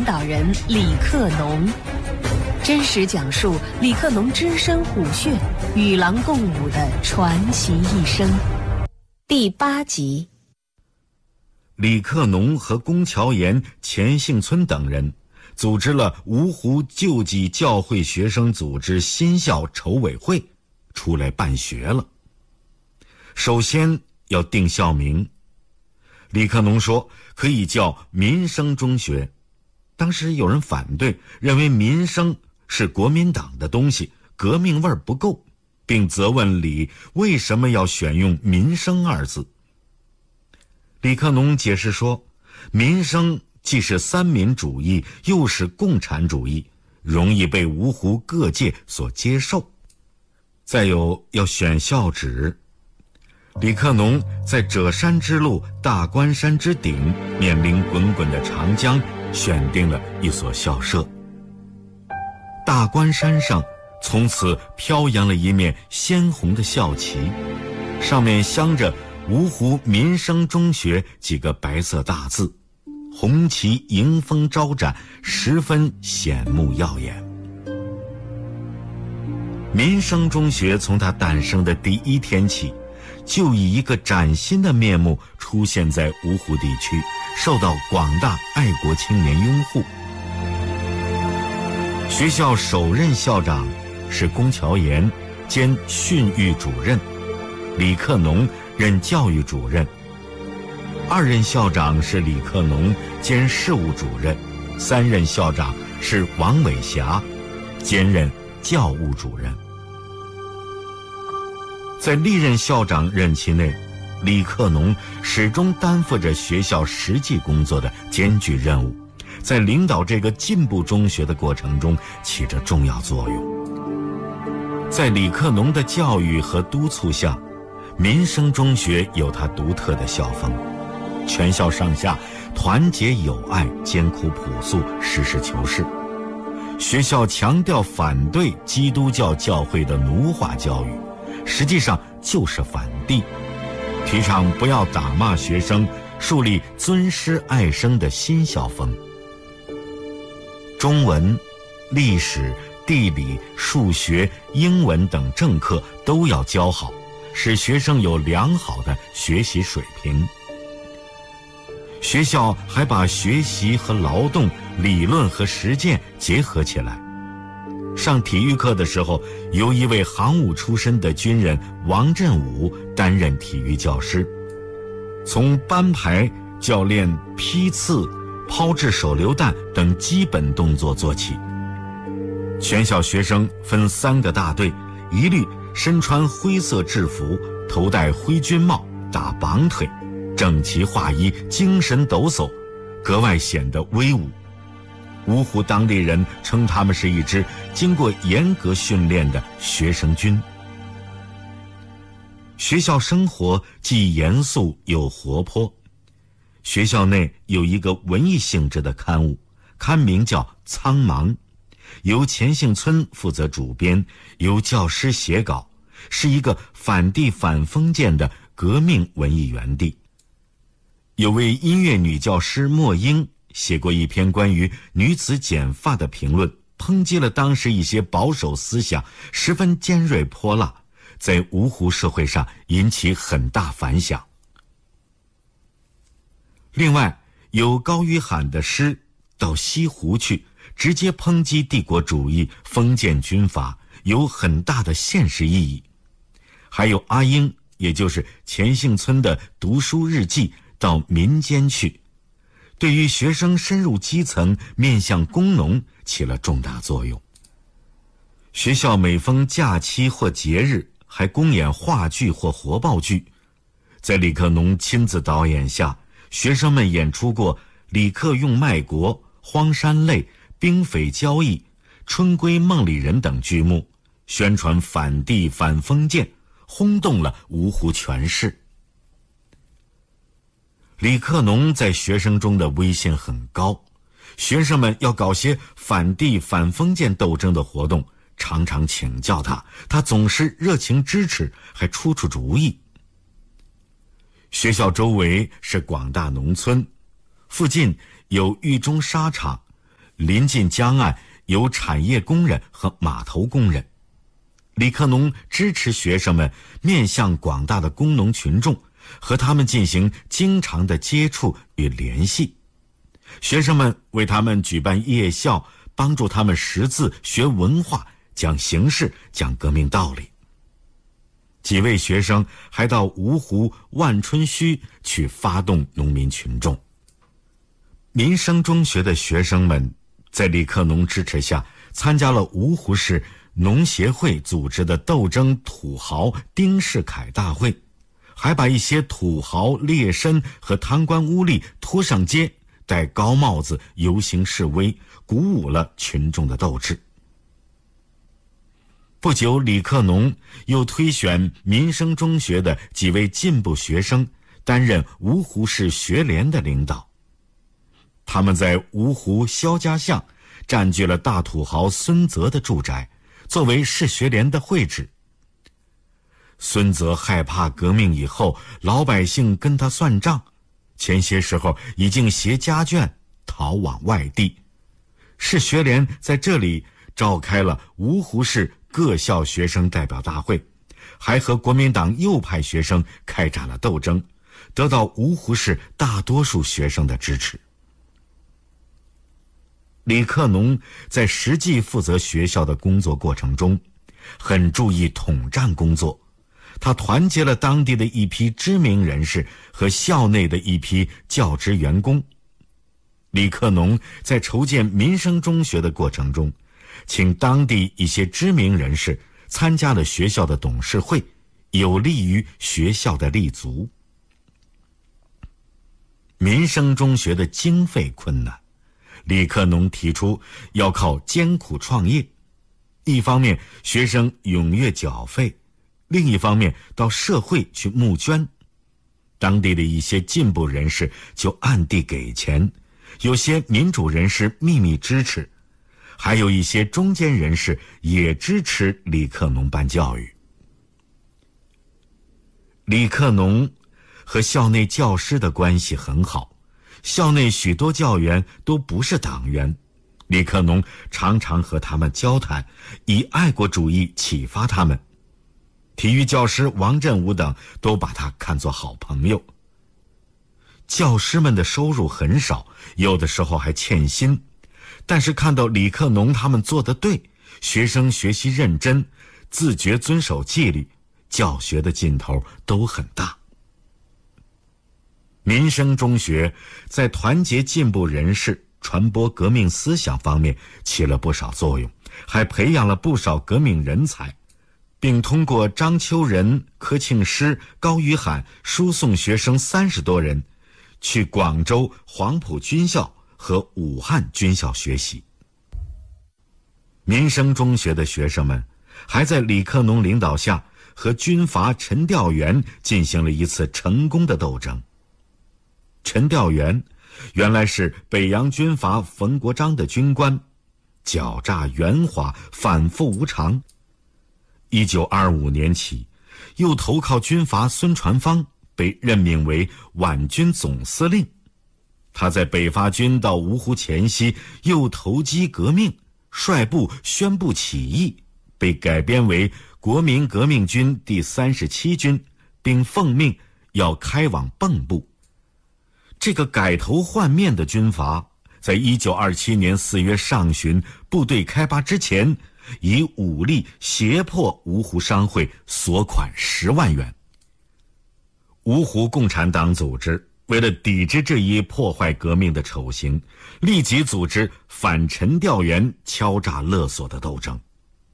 导人李克农，真实讲述李克农只身虎穴与狼共舞的传奇一生。第8集。 李克农和龚乔岩、钱幸村等人组织了芜湖救济教会学生组织新校筹委会，出来办学了。首先要定校名，李克农说可以叫民生中学。当时有人反对，认为民生是国民党的东西，革命味儿不够，并责问李为什么要选用民生二字。李克农解释说，民生既是三民主义，又是共产主义，容易被芜湖各界所接受。再有要选校址，李克农在折山之路大关山之顶，面临滚滚的长江，选定了一所校舍。大关山上从此飘扬了一面鲜红的校旗，上面镶着芜湖民生中学几个白色大字，红旗迎风招展，十分显目耀眼。民生中学从它诞生的第一天起，就以一个崭新的面目出现在芜湖地区，受到广大爱国青年拥护。学校首任校长是龚乔岩，兼训育主任，李克农任教育主任。二任校长是李克农，兼事务主任。三任校长是王伟霞，兼任教务主任。在历任校长任期内，李克农始终担负着学校实际工作的艰巨任务，在领导这个进步中学的过程中起着重要作用。在李克农的教育和督促下，民生中学有它独特的校风，全校上下团结友爱，艰苦朴素，实事求是。学校强调反对基督教教会的奴化教育，实际上就是反帝，提倡不要打骂学生，树立尊师爱生的新校风。中文、历史、地理、数学、英文等正课都要教好，使学生有良好的学习水平。学校还把学习和劳动、理论和实践结合起来。上体育课的时候，由一位航务出身的军人王振武担任体育教师，从班排、教练劈刺、抛掷手榴弹等基本动作做起。全校学生分3个大队，一律身穿灰色制服，头戴灰军帽，打绑腿，整齐划一，精神抖擞，格外显得威武。芜湖当地人称他们是一支经过严格训练的学生军。学校生活既严肃又活泼。学校内有一个文艺性质的刊物，刊名叫《苍茫》，由钱幸村负责主编，由教师写稿，是一个反帝反封建的革命文艺园地。有位音乐女教师莫英写过一篇关于女子剪发的评论，抨击了当时一些保守思想，十分尖锐泼辣，在芜湖社会上引起很大反响。另外，有高于罕的诗到西湖去，直接抨击帝国主义、封建军阀，有很大的现实意义。还有阿英，也就是钱幸村的读书日记，到民间去，对于学生深入基层、面向工农起了重大作用。学校每逢假期或节日，还公演话剧或活报剧。在李克农亲自导演下，学生们演出过《李克用卖国》《荒山泪》《兵匪交易》《春闺梦里人》等剧目，宣传反帝反封建，轰动了芜湖全市。李克农在学生中的威信很高，学生们要搞些反帝反封建斗争的活动，常常请教他，他总是热情支持，还出主意。学校周围是广大农村，附近有豫中纱厂， 临近江岸有产业工人和码头工人。李克农支持学生们面向广大的工农群众，和他们进行经常的接触与联系。学生们为他们举办夜校，帮助他们识字、学文化、讲形势、讲革命道理。几位学生还到芜湖、万春墟去发动农民群众。民生中学的学生们在李克农支持下，参加了芜湖市农协会组织的斗争土豪丁世凯大会，还把一些土豪劣绅和贪官污吏拖上街，戴高帽子游行示威，鼓舞了群众的斗志。不久，李克农又推选民生中学的几位进步学生担任芜湖市学联的领导。他们在芜湖肖家巷占据了大土豪孙泽的住宅，作为市学联的会址。孙泽害怕革命以后老百姓跟他算账，前些时候已经携家眷逃往外地。市学联在这里召开了芜湖市各校学生代表大会，还和国民党右派学生开展了斗争，得到芜湖市大多数学生的支持。李克农在实际负责学校的工作过程中，很注意统战工作。他团结了当地的一批知名人士和校内的一批教职员工。李克农在筹建民生中学的过程中，请当地一些知名人士参加了学校的董事会，有利于学校的立足。民生中学的经费困难，李克农提出要靠艰苦创业，一方面学生踊跃缴费，另一方面到社会去募捐。当地的一些进步人士就暗地给钱，有些民主人士秘密支持，还有一些中间人士也支持李克农办教育。李克农和校内教师的关系很好，校内许多教员都不是党员，李克农常常和他们交谈，以爱国主义启发他们。体育教师王振武等都把他看作好朋友。教师们的收入很少，有的时候还欠薪，但是看到李克农他们做得对，学生学习认真，自觉遵守纪律，教学的劲头都很大。民生中学在团结进步人士、传播革命思想方面起了不少作用，还培养了不少革命人才，并通过张秋仁、柯庆施、高于罕输送学生30多人去广州黄埔军校和武汉军校学习。民生中学的学生们还在李克农领导下和军阀陈调元进行了一次成功的斗争。陈调元原来是北洋军阀冯国璋的军官，狡诈圆滑，反复无常。1925年起，又投靠军阀孙传芳，被任命为皖军总司令。他在北伐军到芜湖前夕，又投机革命，率部宣布起义，被改编为国民革命军第37军，并奉命要开往蚌埠。这个改头换面的军阀，在1927年4月上旬部队开拔之前，以武力胁迫芜湖商会索款10万元。芜湖共产党组织为了抵制这一破坏革命的丑行，立即组织反陈调元敲诈勒索的斗争。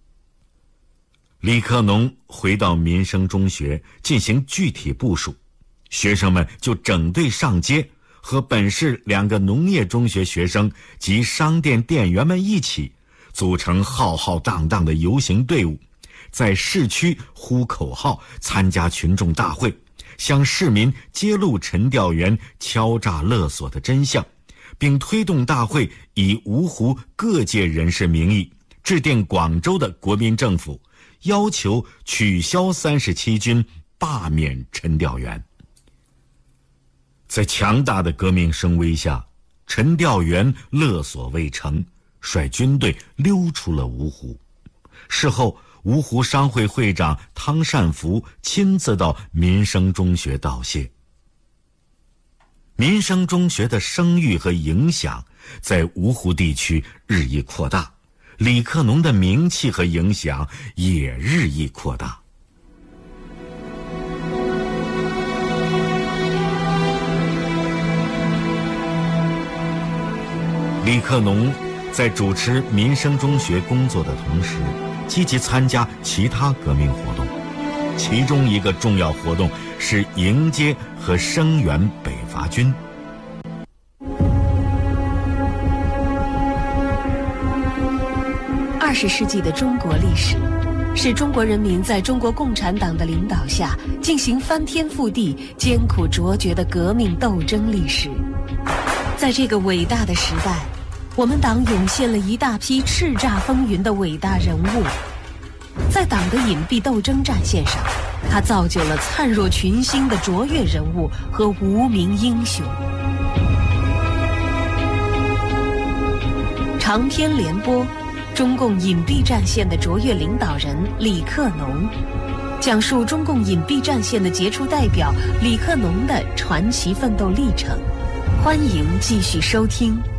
李克农回到民生中学进行具体部署，学生们就整队上街，和本市2个农业中学学生及商店店员们一起，组成浩浩荡荡的游行队伍，在市区呼口号，参加群众大会，向市民揭露陈调元敲诈勒索的真相，并推动大会以芜湖各界人士名义致电广州的国民政府，要求取消37军，罢免陈调元。在强大的革命声威下， 陈调元勒索未成，率军队溜出了芜湖。事后，芜湖商会会长汤善福亲自到民生中学道谢。民生中学的声誉和影响在芜湖地区日益扩大，李克农的名气和影响也日益扩大。李克农在主持民生中学工作的同时，积极参加其他革命活动，其中一个重要活动是迎接和声援北伐军。 20世纪的中国历史，是中国人民在中国共产党的领导下进行翻天覆地、艰苦卓绝的革命斗争历史。在这个伟大的时代，我们党涌现了一大批叱咤风云的伟大人物。在党的隐蔽斗争战线上，他造就了灿若群星的卓越人物和无名英雄。长篇联播，中共隐蔽战线的卓越领导人李克农，讲述中共隐蔽战线的杰出代表李克农的传奇奋斗历程。欢迎继续收听。